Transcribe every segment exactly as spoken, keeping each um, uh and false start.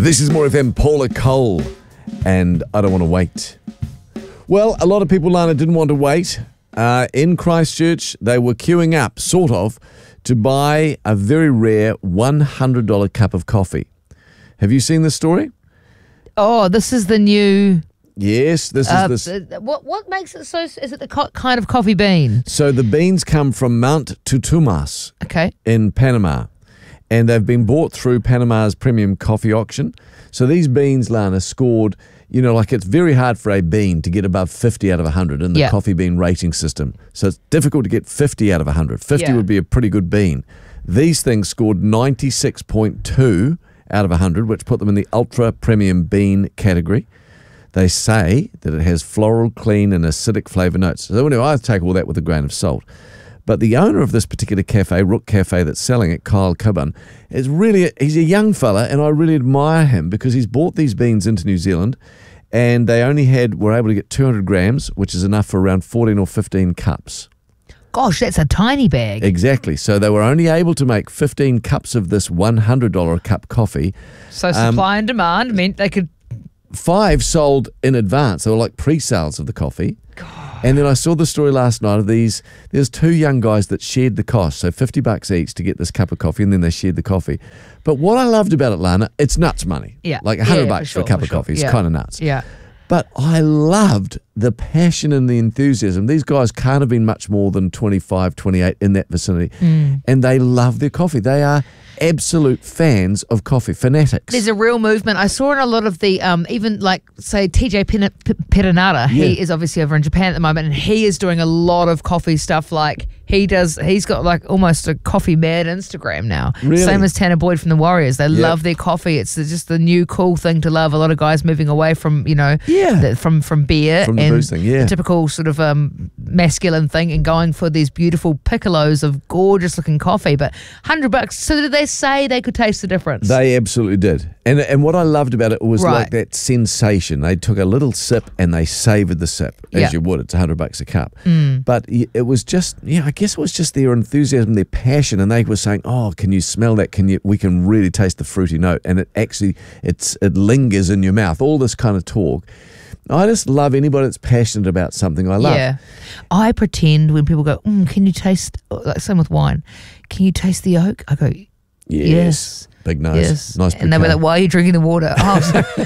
This is More F M, Paula Cole, and I Don't Want to Wait. Well, a lot of people, Lana, didn't want to wait. Uh, in Christchurch, they were queuing up, sort of, to buy a very rare one hundred dollars cup of coffee. Have you seen this story? Oh, this is the new... Yes, this uh, is this. uh, What what makes it so... Is it the co- kind of coffee bean? So the beans come from Mount Tutumas Okay. in Panama, and they've been bought through Panama's premium coffee auction. So these beans, Lana, scored, you know, like it's very hard for a bean to get above fifty out of one hundred in the Yeah. coffee bean rating system. So it's difficult to get fifty out of one hundred. fifty Yeah. would be a pretty good bean. These things scored ninety-six point two out of one hundred, which put them in the ultra premium bean category. They say that it has floral, clean, and acidic flavour notes. So anyway, I take all that with a grain of salt. But the owner of this particular cafe, Rook Cafe, that's selling it, Kyle Coburn, is really, a, he's a young fella, and I really admire him because he's bought these beans into New Zealand, and they only had, were able to get two hundred grams, which is enough for around fourteen or fifteen cups. Gosh, that's a tiny bag. Exactly. So they were only able to make fifteen cups of this one hundred dollars a cup coffee. So supply and demand meant they could... Five sold in advance. They were like pre-sales of the coffee. God. And then I saw the story last night of these, there's two young guys that shared the cost, so fifty bucks each to get this cup of coffee, and then they shared the coffee. But what I loved about it, Lana, it's nuts money. Yeah. Like one hundred Yeah, bucks for for, sure, a cup for of sure. coffee. It's Yeah. kind of nuts. Yeah. But I loved the passion and the enthusiasm. These guys can't have been much more than twenty-five, twenty-eight in that vicinity. Mm. And they love their coffee. They are absolute fans of coffee, fanatics. There's a real movement. I saw in a lot of the, um, even like, say, T J Pen- P- Perenara. He Yeah. is obviously over in Japan at the moment, and he is doing a lot of coffee stuff. Like, he does, he's got like almost a coffee mad Instagram now. Really? Same as Tanner Boyd from the Warriors. They Yep. love their coffee. It's just the new cool thing to love. A lot of guys moving away from, you know, Yeah. the, from, from beer From the and booze thing, yeah. the typical sort of um, masculine thing, and going for these beautiful piccolos of gorgeous looking coffee. But one hundred bucks. So did they say they could taste the difference? They absolutely did. And and what I loved about it was Right. like that sensation. They took a little sip and they savoured the sip, as Yeah. you would. It's one hundred bucks a cup. Mm. But y- it was just, yeah, I guess it was just their enthusiasm, their passion. And they were saying, oh, can you smell that? Can you? We can really taste the fruity note. And it actually, it's it lingers in your mouth. All this kind of talk. I just love anybody that's passionate about something. I love. Yeah. I pretend when people go, mm, can you taste, like same with wine, can you taste the oak? I go, Yes. yes. Big nose. Yes. Nice and they were bouquet. like, why are you drinking the water? Oh,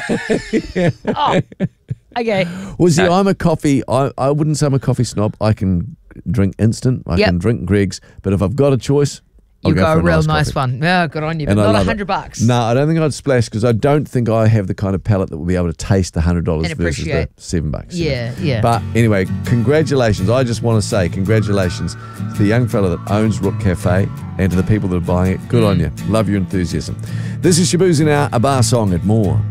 sorry. Oh, okay. Well, see, No. I'm a coffee, I, I wouldn't say I'm a coffee snob. I can drink instant. I Yep. can drink Greg's. But if I've got a choice, I'll You go got for a real nice, nice coffee. one. Yeah, good on you. But And I not a love it. hundred bucks. No, I don't think I'd splash because I don't think I have the kind of palate that will be able to taste the one hundred dollars And versus the appreciate. seven bucks. you know. Yeah, yeah. But anyway, congratulations. I just want to say congratulations to the young fella that owns Rook Cafe and to the people that are buying it. Good on you. Love your enthusiasm. This is Shabuzi Now, a bar song at More.